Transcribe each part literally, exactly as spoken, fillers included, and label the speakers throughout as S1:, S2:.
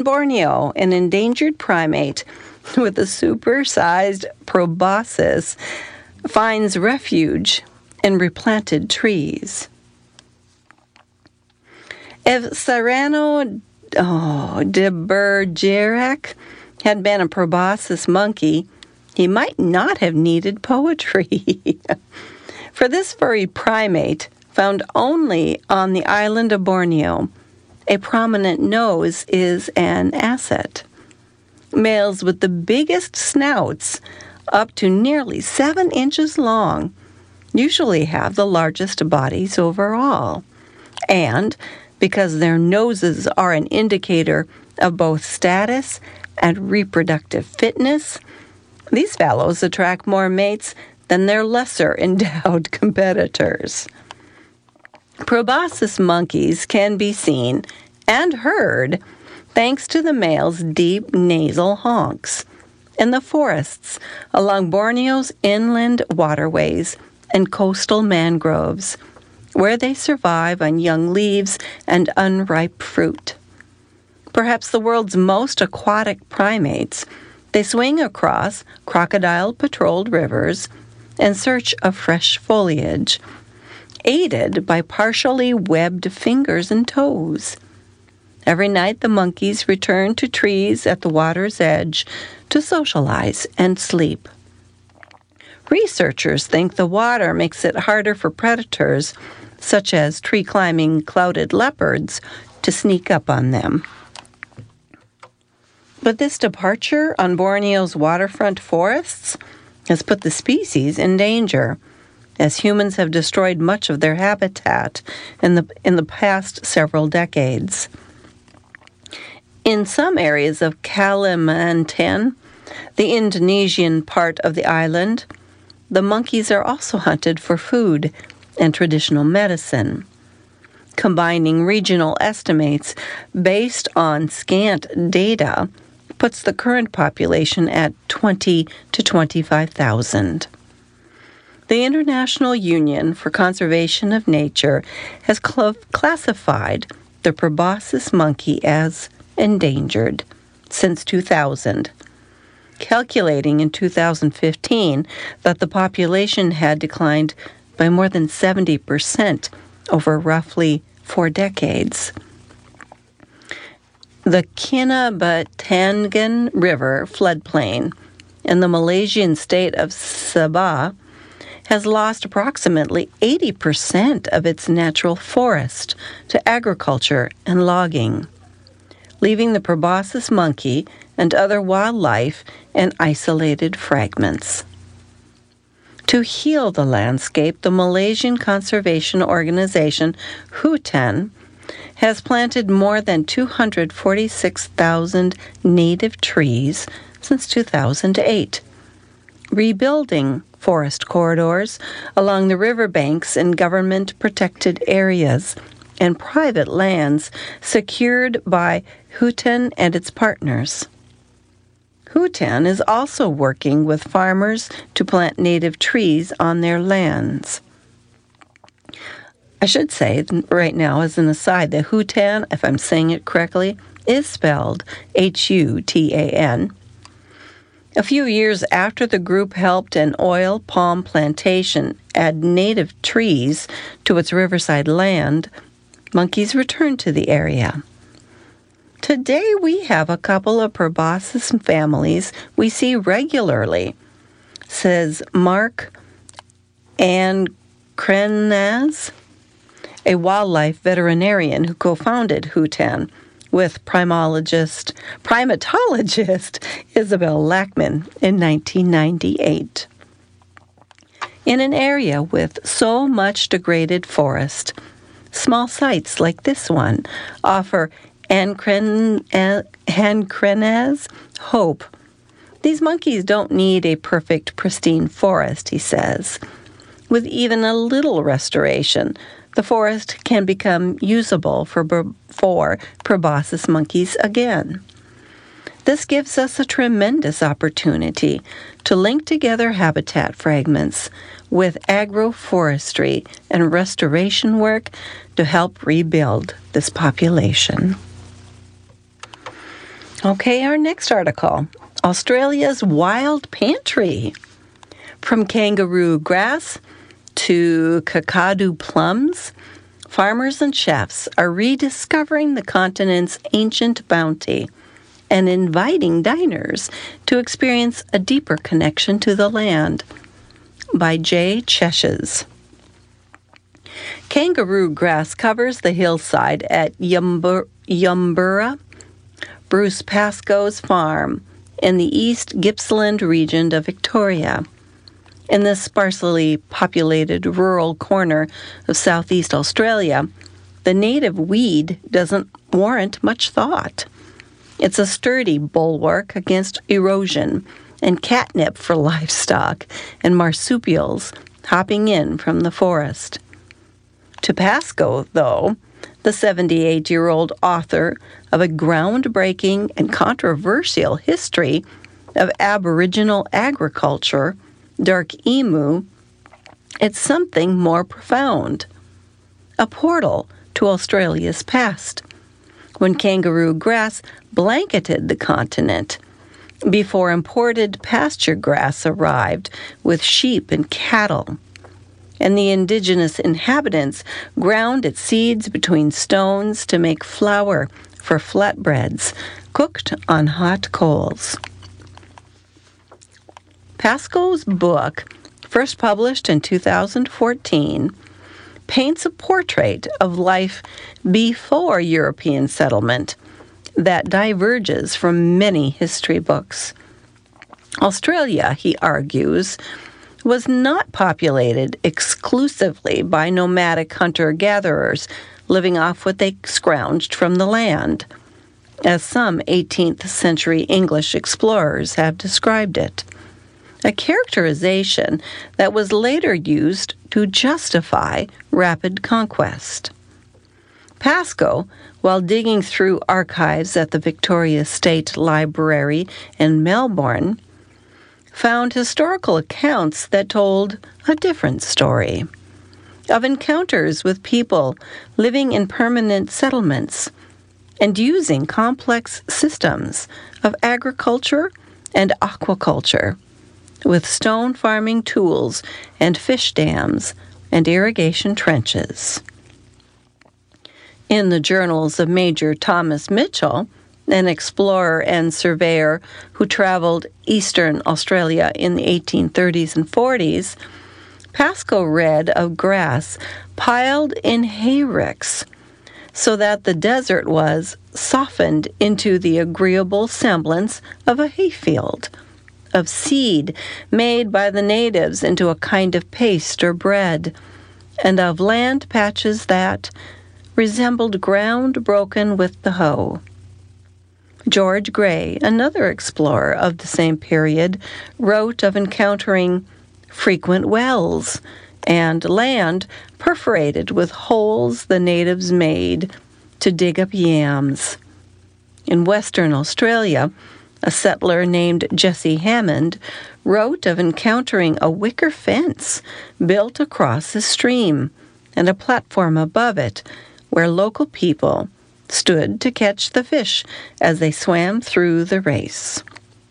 S1: Borneo, an endangered primate with a supersized proboscis finds refuge in replanted trees. If Cyrano oh, de Bergerac had been a proboscis monkey, he might not have needed poetry. For this furry primate, found only on the island of Borneo, a prominent nose is an asset. Males with the biggest snouts, up to nearly seven inches long, usually have the largest bodies overall. And because their noses are an indicator of both status and reproductive fitness, these fellows attract more mates than their lesser endowed competitors. Proboscis monkeys can be seen and heard thanks to the male's deep nasal honks in the forests along Borneo's inland waterways and coastal mangroves, where they survive on young leaves and unripe fruit. Perhaps the world's most aquatic primates, they swing across crocodile-patrolled rivers in search of fresh foliage, aided by partially webbed fingers and toes. Every night the monkeys return to trees at the water's edge to socialize and sleep. Researchers think the water makes it harder for predators, such as tree-climbing clouded leopards, to sneak up on them. But this departure on Borneo's waterfront forests has put the species in danger, as humans have destroyed much of their habitat in the in the past several decades. In some areas of Kalimantan, the Indonesian part of the island, the monkeys are also hunted for food and traditional medicine. Combining regional estimates based on scant data puts the current population at twenty to twenty-five thousand. The International Union for Conservation of Nature has cl- classified the proboscis monkey as endangered since two thousand, calculating in two thousand fifteen that the population had declined by more than seventy percent over roughly four decades. The Kinabatangan River floodplain in the Malaysian state of Sabah has lost approximately eighty percent of its natural forest to agriculture and logging, leaving the proboscis monkey and other wildlife in isolated fragments. To heal the landscape, the Malaysian conservation organization Hutan has planted more than two hundred forty-six thousand native trees since two thousand eight, rebuilding forest corridors along the riverbanks in government-protected areas and private lands secured by Hutan and its partners. Hutan is also working with farmers to plant native trees on their lands. I should say right now, as an aside, that Hutan, if I'm saying it correctly, is spelled H U T A N. A few years after the group helped an oil palm plantation add native trees to its riverside land, monkeys returned to the area. Today we have a couple of proboscis families we see regularly, says Mark Ankrenaz, a wildlife veterinarian who co-founded Hutan with primatologist, primatologist Isabel Lackman in nineteen ninety-eight. In an area with so much degraded forest, small sites like this one offer Ankrenaz hope. These monkeys don't need a perfect, pristine forest, he says. With even a little restoration, the forest can become usable for, for proboscis monkeys again. This gives us a tremendous opportunity to link together habitat fragments with agroforestry and restoration work to help rebuild this population. Okay, our next article, Australia's Wild Pantry. From kangaroo grass to kakadu plums, farmers and chefs are rediscovering the continent's ancient bounty and inviting diners to experience a deeper connection to the land. By Jay Cheshes. Kangaroo grass covers the hillside at Yumbur- Yumbura, Bruce Pascoe's farm in the East Gippsland region of Victoria. In this sparsely populated rural corner of southeast Australia, the native weed doesn't warrant much thought. It's a sturdy bulwark against erosion and catnip for livestock and marsupials hopping in from the forest. To Pascoe, though, the seventy-eight-year-old author of a groundbreaking and controversial history of Aboriginal agriculture, Dark Emu, it's something more profound. A portal to Australia's past, when kangaroo grass blanketed the continent, before imported pasture grass arrived with sheep and cattle, and the indigenous inhabitants ground its seeds between stones to make flour for flatbreads cooked on hot coals. Pascoe's book, first published in two thousand fourteen, paints a portrait of life before European settlement that diverges from many history books. Australia, he argues, was not populated exclusively by nomadic hunter-gatherers living off what they scrounged from the land, as some eighteenth century English explorers have described it, a characterization that was later used to justify rapid conquest. Pascoe, while digging through archives at the Victoria State Library in Melbourne, found historical accounts that told a different story, of encounters with people living in permanent settlements and using complex systems of agriculture and aquaculture, with stone farming tools and fish dams and irrigation trenches. In the journals of Major Thomas Mitchell, an explorer and surveyor who traveled eastern Australia in the eighteen thirties and forties, Pascoe read of grass piled in hayricks so that the desert was softened into the agreeable semblance of a hayfield, of seed made by the natives into a kind of paste or bread, and of land patches that resembled ground broken with the hoe. George Gray, another explorer of the same period, wrote of encountering frequent wells and land perforated with holes the natives made to dig up yams. In Western Australia, a settler named Jesse Hammond wrote of encountering a wicker fence built across a stream and a platform above it where local people stood to catch the fish as they swam through the race.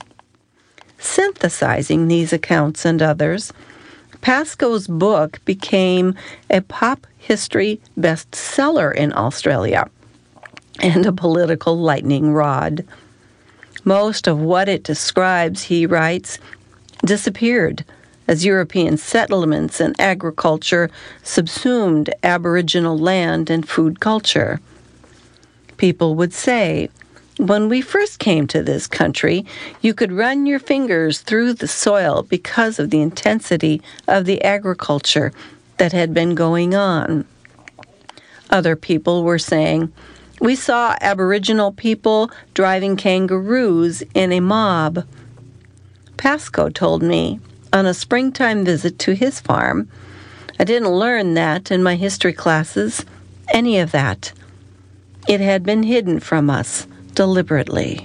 S1: Synthesizing these accounts and others, Pascoe's book became a pop history bestseller in Australia and a political lightning rod. Most of what it describes, he writes, disappeared as European settlements and agriculture subsumed Aboriginal land and food culture. People would say, when we first came to this country, you could run your fingers through the soil because of the intensity of the agriculture that had been going on. Other people were saying, we saw Aboriginal people driving kangaroos in a mob. Pascoe told me on a springtime visit to his farm, I didn't learn that in my history classes, any of that. It had been hidden from us deliberately.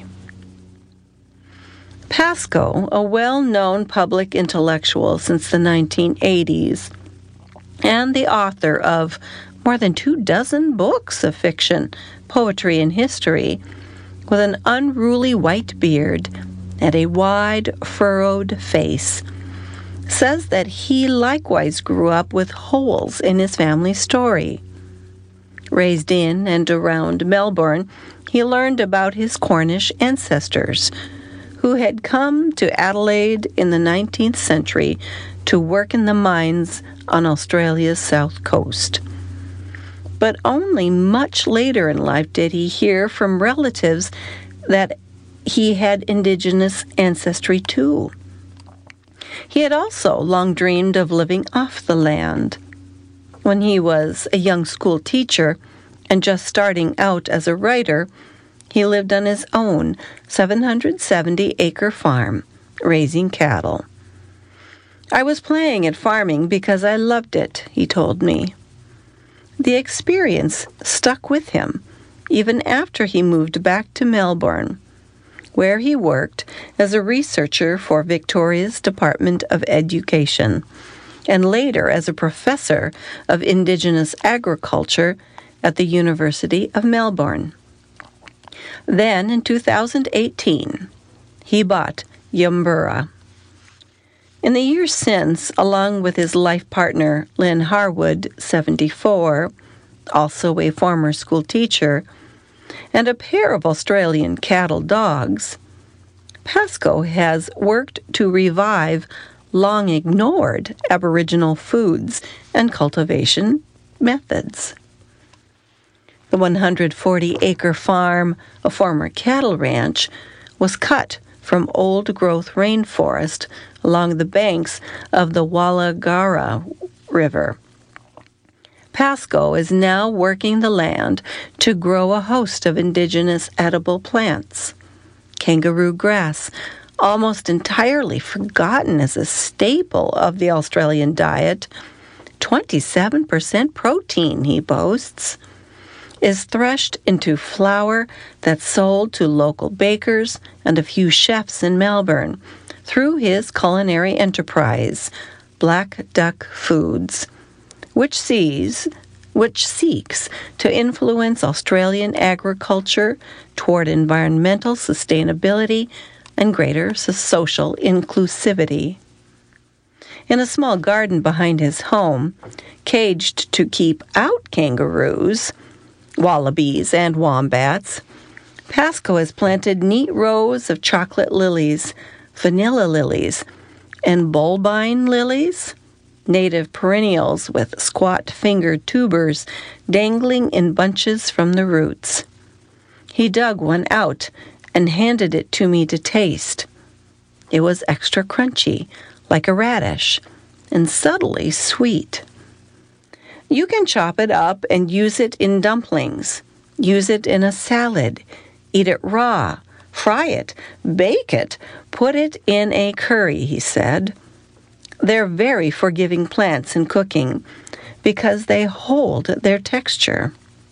S1: Pascoe, a well-known public intellectual since the nineteen eighties, and the author of more than two dozen books of fiction, poetry, and history, with an unruly white beard and a wide, furrowed face, says that he likewise grew up with holes in his family story. Raised in and around Melbourne, he learned about his Cornish ancestors, who had come to Adelaide in the nineteenth century to work in the mines on Australia's south coast. But only much later in life did he hear from relatives that he had Indigenous ancestry too. He had also long dreamed of living off the land. When he was a young school teacher and just starting out as a writer, he lived on his own seven hundred seventy acre farm, raising cattle. "I was playing at farming because I loved it," he told me. The experience stuck with him even after he moved back to Melbourne, where he worked as a researcher for Victoria's Department of Education, and later as a professor of Indigenous agriculture at the University of Melbourne. Then, in two thousand eighteen, he bought Yumbura. In the years since, along with his life partner Lynn Harwood, seventy-four, also a former school teacher, and a pair of Australian cattle dogs, Pascoe has worked to revive long-ignored Aboriginal foods and cultivation methods. The one hundred forty acre farm, a former cattle ranch, was cut from old-growth rainforest along the banks of the Walagara River. Pascoe is now working the land to grow a host of indigenous edible plants. Kangaroo grass, almost entirely forgotten as a staple of the Australian diet, twenty-seven percent protein, he boasts, is threshed into flour that's sold to local bakers and a few chefs in Melbourne through his culinary enterprise, Black Duck Foods, which sees, which seeks to influence Australian agriculture toward environmental sustainability and greater social inclusivity. In a small garden behind his home, caged to keep out kangaroos, wallabies, and wombats, Pascoe has planted neat rows of chocolate lilies, vanilla lilies, and bulbine lilies, native perennials with squat-fingered tubers dangling in bunches from the roots. He dug one out and handed it to me to taste. It was extra crunchy, like a radish, and subtly sweet. You can chop it up and use it in dumplings, use it in a salad, eat it raw, fry it, bake it, put it in a curry, he said. They're very forgiving plants in cooking because they hold their texture.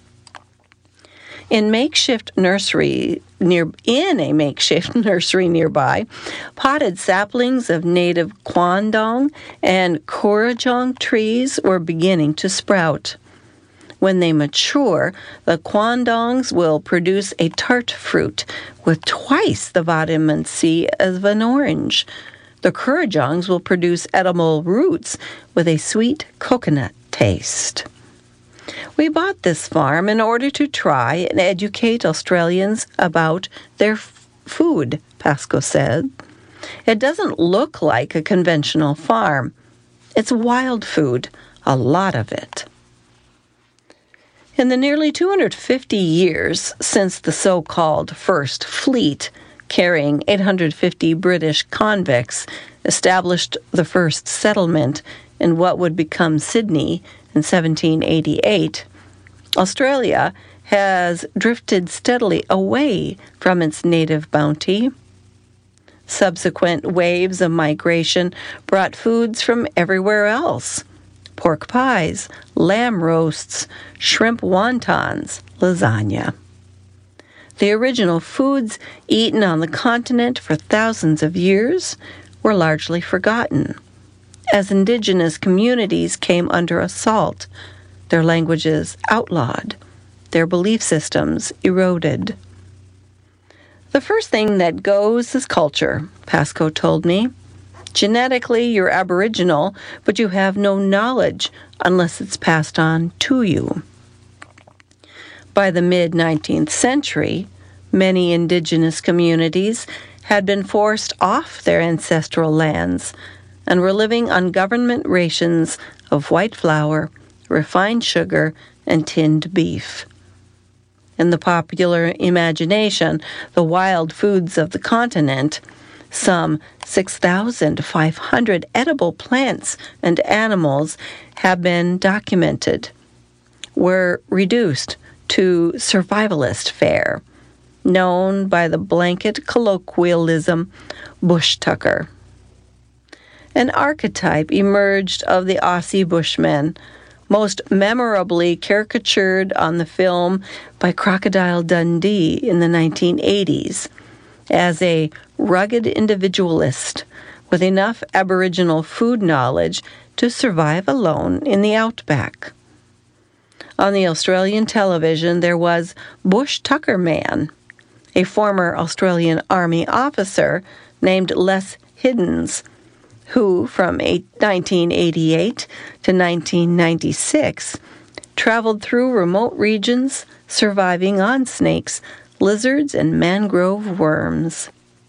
S1: In makeshift nursery near in a makeshift nursery nearby, potted saplings of native quandong and kurrajong trees were beginning to sprout. When they mature, the quandongs will produce a tart fruit with twice the vitamin C of an orange. The kurrajongs will produce edible roots with a sweet coconut taste. We bought this farm in order to try and educate Australians about their f- food, Pascoe said. It doesn't look like a conventional farm. It's wild food, a lot of it. In the nearly two hundred fifty years since the so-called First Fleet, carrying eight hundred fifty British convicts, established the first settlement in what would become Sydney in seventeen eighty-eight, Australia has drifted steadily away from its native bounty. Subsequent waves of migration brought foods from everywhere else: pork pies, lamb roasts, shrimp wontons, lasagna. The original foods eaten on the continent for thousands of years were largely forgotten, as indigenous communities came under assault, their languages outlawed, their belief systems eroded. The first thing that goes is culture, Pascoe told me. Genetically, you're Aboriginal, but you have no knowledge unless it's passed on to you. By the mid-nineteenth century, many indigenous communities had been forced off their ancestral lands and were living on government rations of white flour, refined sugar, and tinned beef. In the popular imagination, the wild foods of the continent, some six thousand five hundred edible plants and animals have been documented, were reduced to survivalist fare, known by the blanket colloquialism bush tucker. An archetype emerged of the Aussie bushman, most memorably caricatured on the film by Crocodile Dundee in the nineteen eighties, as a rugged individualist with enough Aboriginal food knowledge to survive alone in the outback. On the Australian television, there was Bush Tucker Man, a former Australian Army officer named Les Hiddens, who, from nineteen eighty-eight to nineteen ninety-six, traveled through remote regions, surviving on snakes, lizards, and mangrove worms.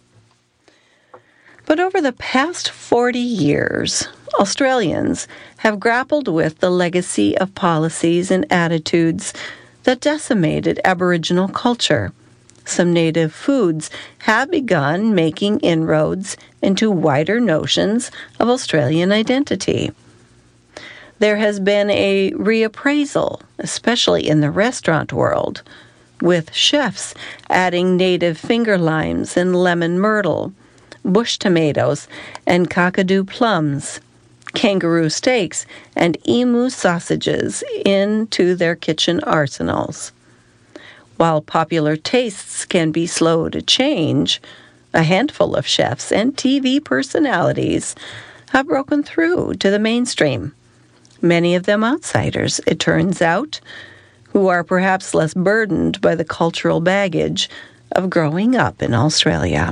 S1: But over the past forty years, Australians have grappled with the legacy of policies and attitudes that decimated Aboriginal culture. Some native foods have begun making inroads into wider notions of Australian identity. There has been a reappraisal, especially in the restaurant world, with chefs adding native finger limes and lemon myrtle, bush tomatoes and kakadu plums, kangaroo steaks and emu sausages into their kitchen arsenals. While popular tastes can be slow to change, a handful of chefs and T V personalities have broken through to the mainstream, many of them outsiders, it turns out, who are perhaps less burdened by the cultural baggage of growing up in Australia.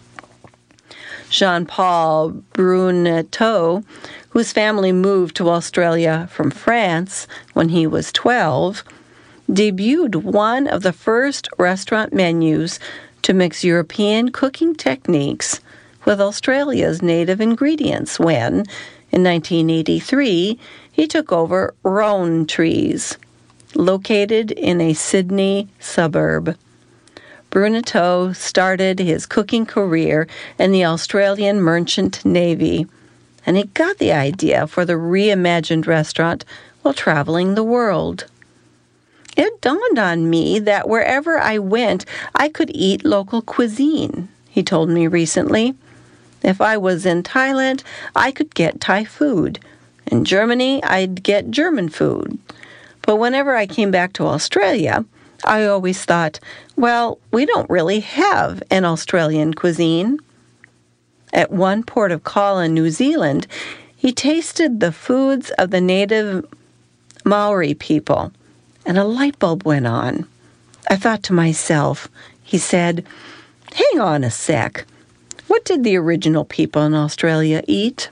S1: Jean-Paul Bruneteau, whose family moved to Australia from France when he was twelve, debuted one of the first restaurant menus to mix European cooking techniques with Australia's native ingredients when, in nineteen eighty-three, he took over Rowan Trees, located in a Sydney suburb. Bruneteau started his cooking career in the Australian Merchant Navy, and he got the idea for the reimagined restaurant while traveling the world. It dawned on me that wherever I went, I could eat local cuisine, he told me recently. If I was in Thailand, I could get Thai food. In Germany, I'd get German food. But whenever I came back to Australia, I always thought, well, we don't really have an Australian cuisine. At one port of call in New Zealand, he tasted the foods of the native Maori people, and a light bulb went on. I thought to myself, he said, hang on a sec. What did the original people in Australia eat?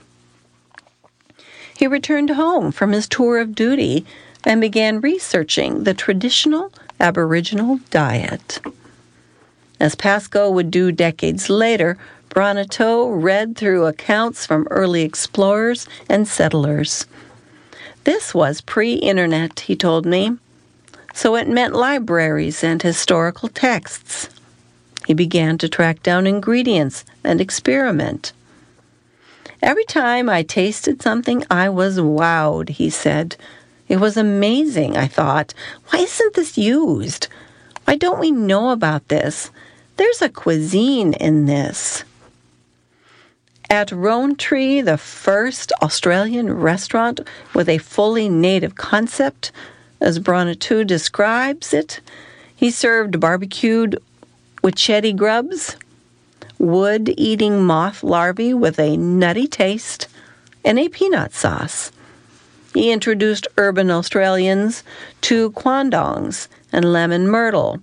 S1: He returned home from his tour of duty and began researching the traditional Aboriginal diet. As Pascoe would do decades later, Bruneteau read through accounts from early explorers and settlers. This was pre-internet, he told me, so it meant libraries and historical texts. He began to track down ingredients and experiment. Every time I tasted something, I was wowed, he said. It was amazing, I thought. Why isn't this used? Why don't we know about this? There's a cuisine in this. At Rowan Tree, the first Australian restaurant with a fully native concept, as Bruneteau describes it, he served barbecued witchetty grubs, wood-eating moth larvae with a nutty taste, and a peanut sauce. He introduced urban Australians to quandongs and lemon myrtle,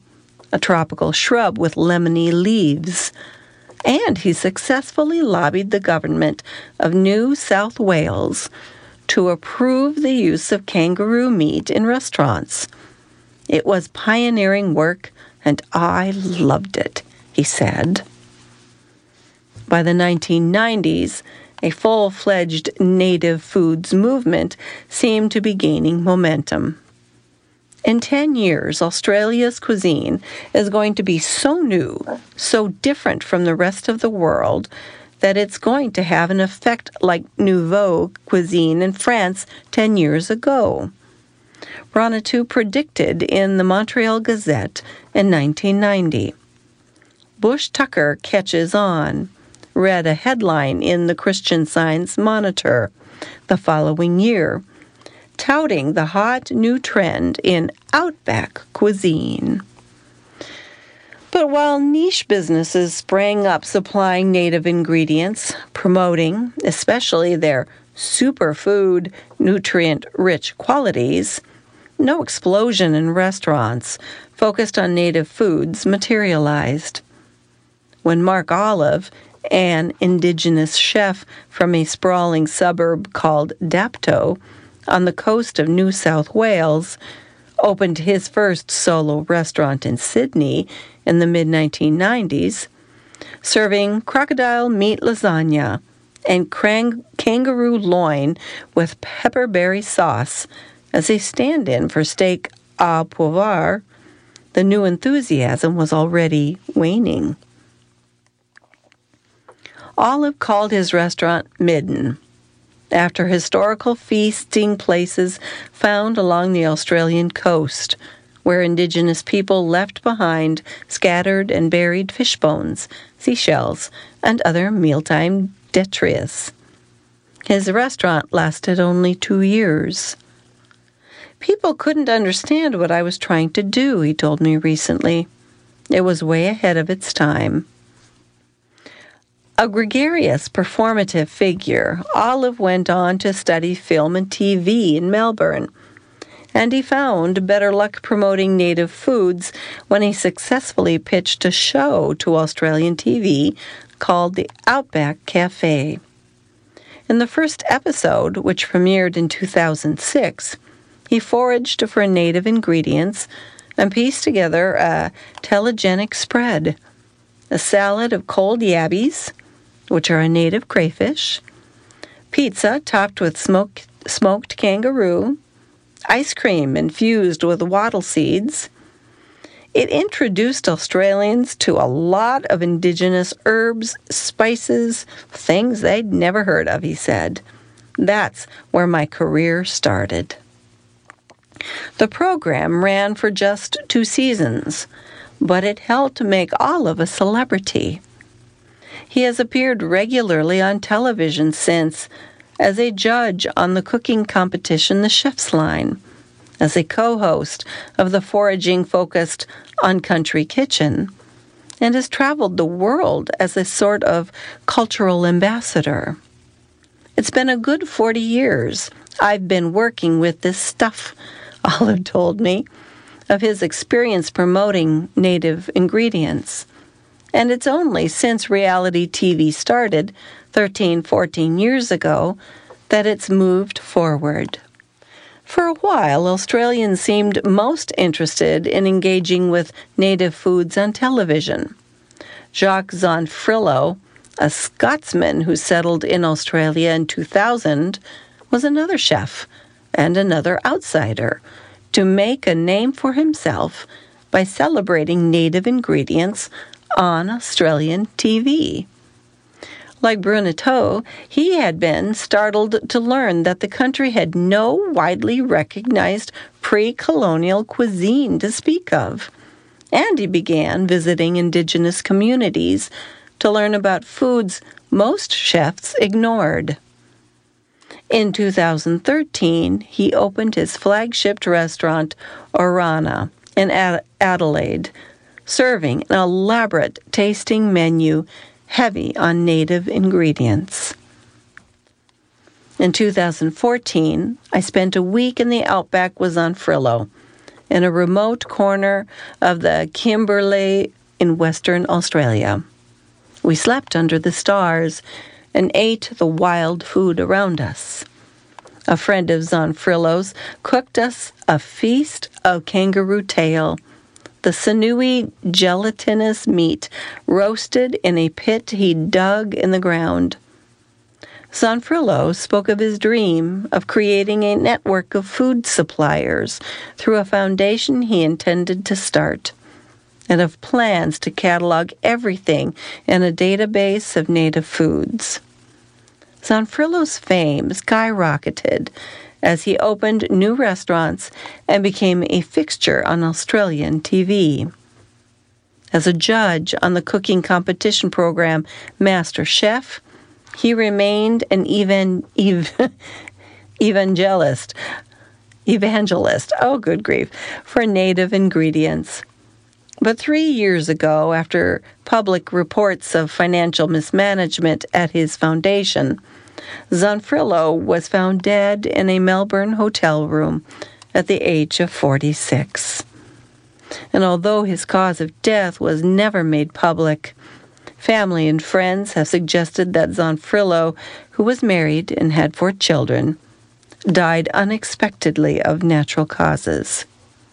S1: a tropical shrub with lemony leaves. And he successfully lobbied the government of New South Wales to approve the use of kangaroo meat in restaurants. It was pioneering work, and I loved it, he said. By the nineteen nineties, a full-fledged native foods movement seemed to be gaining momentum. In ten years, Australia's cuisine is going to be so new, so different from the rest of the world, that it's going to have an effect like Nouveau cuisine in France ten years ago. Ranatu predicted in the Montreal Gazette in nineteen ninety. Bush Tucker catches on, read a headline in the Christian Science Monitor the following year, touting the hot new trend in Outback cuisine. But while niche businesses sprang up supplying native ingredients, promoting, especially their superfood, nutrient-rich qualities, no explosion in restaurants focused on native foods materialized. When Mark Olive, an indigenous chef from a sprawling suburb called Dapto, on the coast of New South Wales, opened his first solo restaurant in Sydney in the mid nineteen nineties, serving crocodile meat lasagna and krang- kangaroo loin with pepperberry sauce as a stand-in for steak au poivre. The new enthusiasm was already waning. Olive called his restaurant Midden, after historical feasting places found along the Australian coast, where indigenous people left behind scattered and buried fish bones, seashells, and other mealtime detritus. His restaurant lasted only two years. People couldn't understand what I was trying to do, he told me recently. It was way ahead of its time. A gregarious, performative figure, Olive went on to study film and T V in Melbourne, and he found better luck promoting native foods when he successfully pitched a show to Australian T V called The Outback Cafe. In the first episode, which premiered in two thousand six, he foraged for native ingredients and pieced together a telegenic spread, a salad of cold yabbies, which are a native crayfish, pizza topped with smoked, smoked kangaroo, ice cream infused with wattle seeds. It introduced Australians to a lot of indigenous herbs, spices, things they'd never heard of, he said. That's where my career started. The program ran for just two seasons, but it helped make Olive a celebrity. He has appeared regularly on television since, as a judge on the cooking competition The Chef's Line, as a co-host of the foraging-focused On Country Kitchen, and has traveled the world as a sort of cultural ambassador. It's been a good forty years I've been working with this stuff, Olive told me, of his experience promoting native ingredients. And it's only since reality T V started, thirteen, fourteen years ago, that it's moved forward. For a while, Australians seemed most interested in engaging with native foods on television. Jacques Zonfrillo, a Scotsman who settled in Australia in two thousand, was another chef and another outsider to make a name for himself by celebrating native ingredients on Australian T V. Like Bruneteau, he had been startled to learn that the country had no widely recognized pre-colonial cuisine to speak of, and he began visiting indigenous communities to learn about foods most chefs ignored. In two thousand thirteen, he opened his flagship restaurant, Orana, in Ad- Adelaide, serving an elaborate tasting menu heavy on native ingredients. In two thousand fourteen, I spent a week in the Outback with Zonfrillo, in a remote corner of the Kimberley in Western Australia. We slept under the stars and ate the wild food around us. A friend of Zanfrillo's cooked us a feast of kangaroo tail, the sinewy, gelatinous meat roasted in a pit he dug in the ground. Zanfrillo spoke of his dream of creating a network of food suppliers through a foundation he intended to start, and of plans to catalog everything in a database of native foods. Zanfrillo's fame skyrocketed as he opened new restaurants and became a fixture on Australian T V. As a judge on the cooking competition program Master Chef, he remained an evan, ev, evangelist, evangelist, oh good grief, for native ingredients. But three years ago, after public reports of financial mismanagement at his foundation, Zanfrillo was found dead in a Melbourne hotel room at the age of forty-six. And although his cause of death was never made public, family and friends have suggested that Zanfrillo, who was married and had four children, died unexpectedly of natural causes.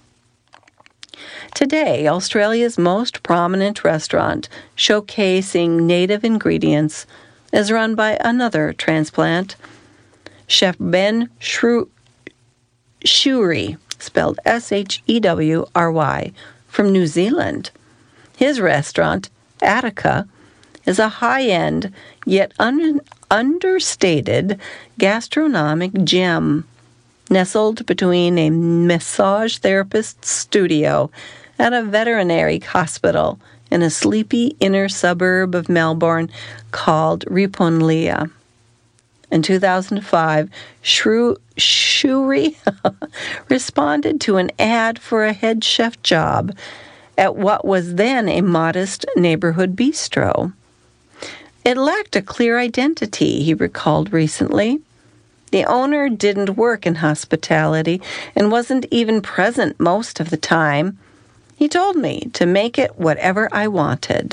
S1: Today, Australia's most prominent restaurant, showcasing native ingredients, is run by another transplant, Chef Ben Shrew- Shewry, spelled S H E W R Y, from New Zealand. His restaurant, Attica, is a high-end, yet un- understated gastronomic gem, nestled between a massage therapist's studio and a veterinary hospital in a sleepy inner suburb of Melbourne called Riponlia. In two thousand five, Shrew- Shewry responded to an ad for a head chef job at what was then a modest neighborhood bistro. It lacked a clear identity, he recalled recently. The owner didn't work in hospitality and wasn't even present most of the time. He told me to make it whatever I wanted.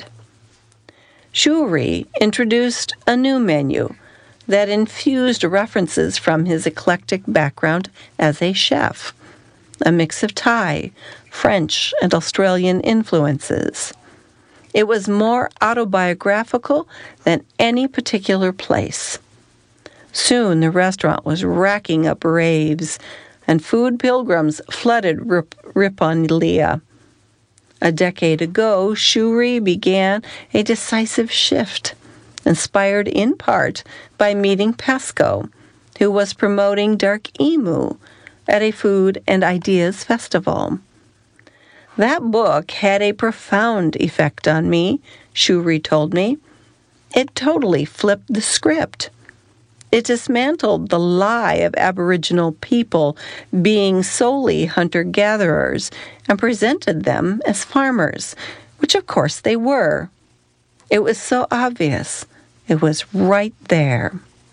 S1: Shewry introduced a new menu that infused references from his eclectic background as a chef, a mix of Thai, French, and Australian influences. It was more autobiographical than any particular place. Soon the restaurant was racking up raves, and food pilgrims flooded Rip- Riponlia. A decade ago, Shewry began a decisive shift, inspired in part by meeting Pascoe, who was promoting Dark Emu at a food and ideas festival. That book had a profound effect on me, Shewry told me. It totally flipped the script. It dismantled the lie of Aboriginal people being solely hunter-gatherers and presented them as farmers, which of course they were. It was so obvious. It was right there.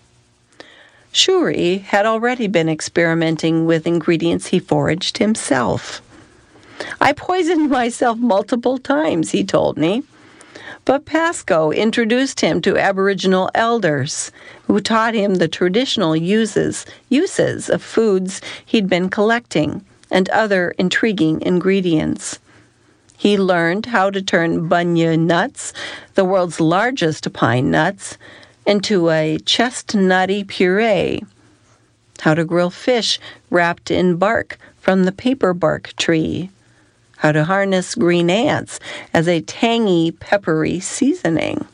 S1: Shewry had already been experimenting with ingredients he foraged himself. I poisoned myself multiple times, he told me. But Pascoe introduced him to Aboriginal elders who taught him the traditional uses, uses of foods he'd been collecting and other intriguing ingredients. He learned how to turn bunya nuts, the world's largest pine nuts, into a chestnutty puree, how to grill fish wrapped in bark from the paperbark tree, how to harness green ants as a tangy, peppery seasoning.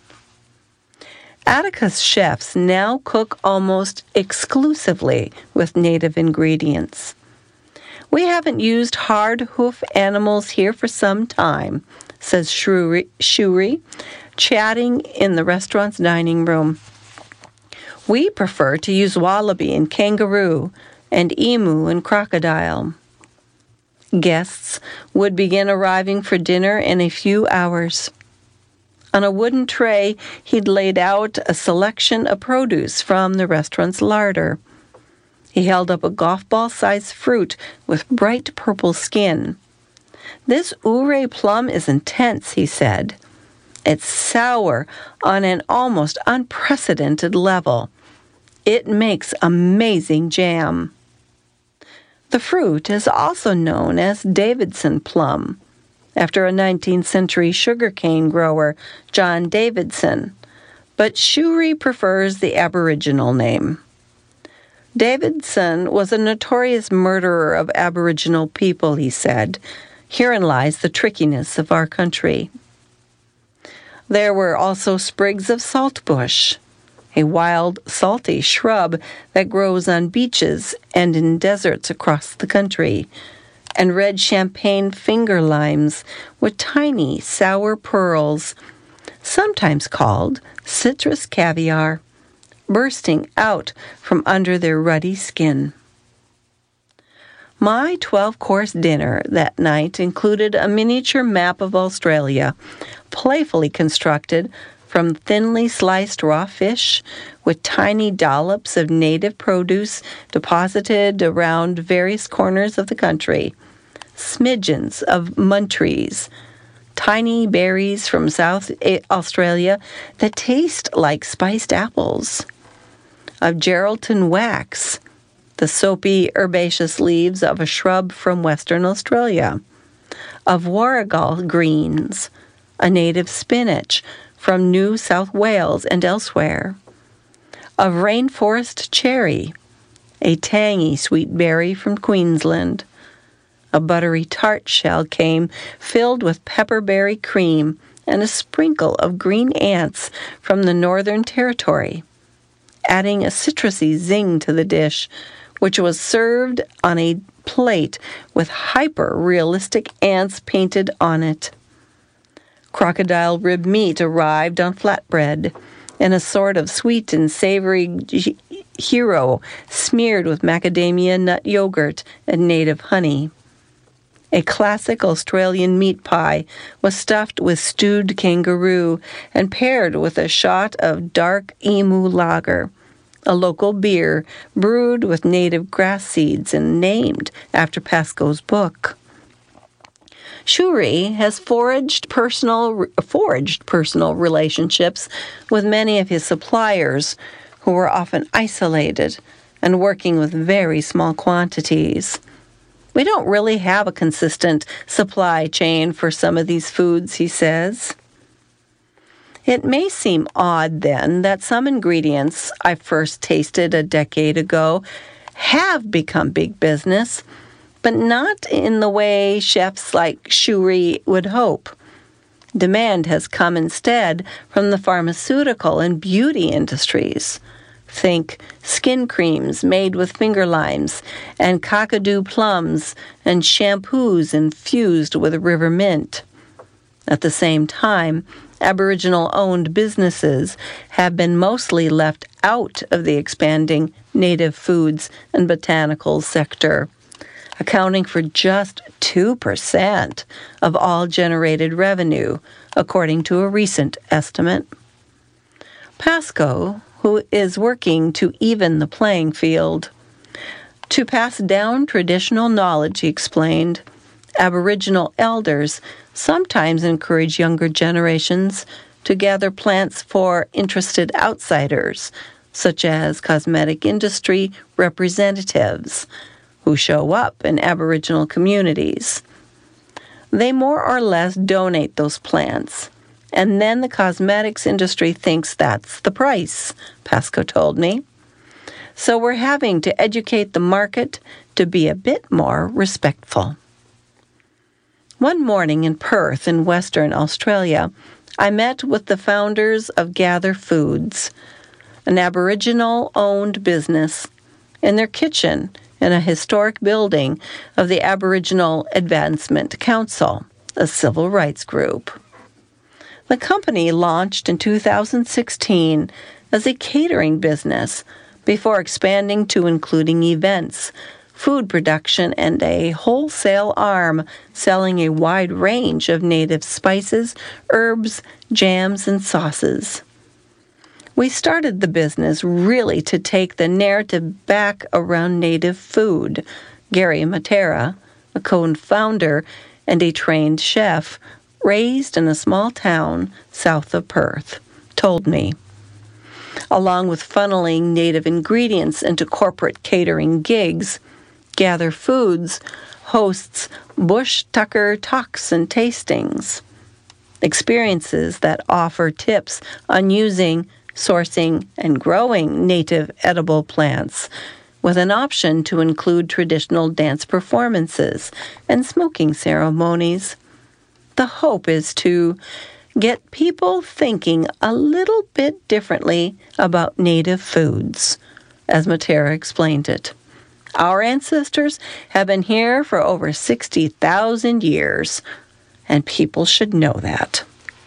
S1: Attica's chefs now cook almost exclusively with native ingredients. We haven't used hard hoof animals here for some time, says Shewry, Shewry, chatting in the restaurant's dining room. We prefer to use wallaby and kangaroo and emu and crocodile. Guests would begin arriving for dinner in a few hours. On a wooden tray, he'd laid out a selection of produce from the restaurant's larder. He held up a golf ball-sized fruit with bright purple skin. "This Ouray plum is intense," he said. "It's sour on an almost unprecedented level. It makes amazing jam." The fruit is also known as Davidson plum, after a nineteenth century sugarcane grower, John Davidson, but Shewry prefers the Aboriginal name. Davidson was a notorious murderer of Aboriginal people, he said. Herein lies the trickiness of our country. There were also sprigs of saltbush, a wild, salty shrub that grows on beaches and in deserts across the country, and red champagne finger limes with tiny, sour pearls, sometimes called citrus caviar, bursting out from under their ruddy skin. My twelve-course dinner that night included a miniature map of Australia, playfully constructed from thinly sliced raw fish with tiny dollops of native produce deposited around various corners of the country, smidgens of muntries, tiny berries from South Australia that taste like spiced apples, of Geraldton wax, the soapy herbaceous leaves of a shrub from Western Australia, of warrigal greens, a native spinach from New South Wales and elsewhere, of rainforest cherry, a tangy sweet berry from Queensland. A buttery tart shell came filled with pepperberry cream and a sprinkle of green ants from the Northern Territory, adding a citrusy zing to the dish, which was served on a plate with hyper-realistic ants painted on it. Crocodile rib meat arrived on flatbread, and a sort of sweet and savory hero smeared with macadamia nut yogurt and native honey. A classic Australian meat pie was stuffed with stewed kangaroo and paired with a shot of dark emu lager, a local beer brewed with native grass seeds and named after Pascoe's book. Shewry has forged personal, forged personal relationships with many of his suppliers, who were often isolated and working with very small quantities. "We don't really have a consistent supply chain for some of these foods," he says. It may seem odd, then, that some ingredients I first tasted a decade ago have become big business, but not in the way chefs like Shewry would hope. Demand has come instead from the pharmaceutical and beauty industries. Think skin creams made with finger limes and kakadu plums and shampoos infused with river mint. At the same time, Aboriginal-owned businesses have been mostly left out of the expanding native foods and botanicals sector, accounting for just two percent of all generated revenue, according to a recent estimate. Pascoe, who is working to even the playing field. To pass down traditional knowledge, he explained, Aboriginal elders sometimes encourage younger generations to gather plants for interested outsiders, such as cosmetic industry representatives, who show up in Aboriginal communities. They more or less donate those plants, and then the cosmetics industry thinks that's the price, Pascoe told me. So we're having to educate the market to be a bit more respectful. One morning in Perth, in Western Australia, I met with the founders of Gather Foods, an Aboriginal-owned business, in their kitchen in a historic building of the Aboriginal Advancement Council, a civil rights group. The company launched in two thousand sixteen as a catering business before expanding to including events, food production, and a wholesale arm selling a wide range of native spices, herbs, jams, and sauces. We started the business really to take the narrative back around native food. Gary Matera, a co-founder and a trained chef, raised in a small town south of Perth, told me. Along with funneling native ingredients into corporate catering gigs, Gather Foods hosts Bush Tucker Talks and Tastings, experiences that offer tips on using, sourcing, and growing native edible plants, with an option to include traditional dance performances and smoking ceremonies. The hope is to get people thinking a little bit differently about native foods, as Matera explained it. Our ancestors have been here for over sixty thousand years, and people should know that.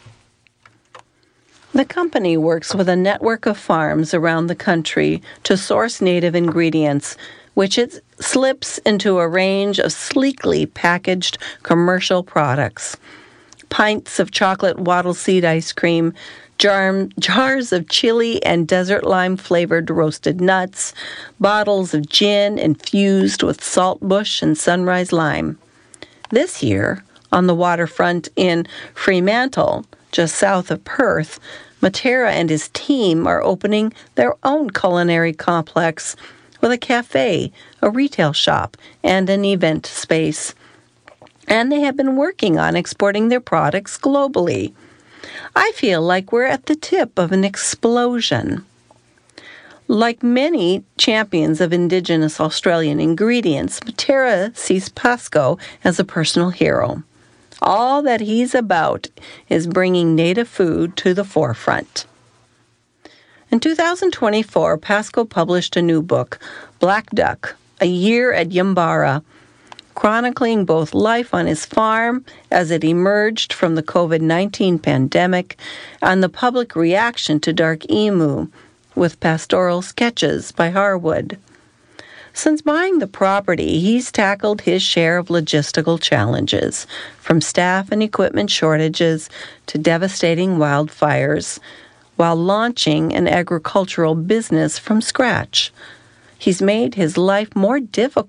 S1: The company works with a network of farms around the country to source native ingredients, which it slips into a range of sleekly packaged commercial products. Pints of chocolate wattle seed ice cream, jar- jars of chili and desert lime flavored roasted nuts, bottles of gin infused with saltbush and sunrise lime. This year, on the waterfront in Fremantle, just south of Perth, Matera and his team are opening their own culinary complex with a cafe, a retail shop, and an event space. And they have been working on exporting their products globally. I feel like we're at the tip of an explosion. Like many champions of Indigenous Australian ingredients, Matera sees Pasco as a personal hero. All that he's about is bringing native food to the forefront. In two thousand twenty-four, Pasco published a new book, Black Duck, A Year at Yambara, chronicling both life on his farm as it emerged from the covid nineteen pandemic and the public reaction to Dark Emu, with pastoral sketches by Harwood. Since buying the property, he's tackled his share of logistical challenges, from staff and equipment shortages to devastating wildfires, while launching an agricultural business from scratch. He's made his life more difficult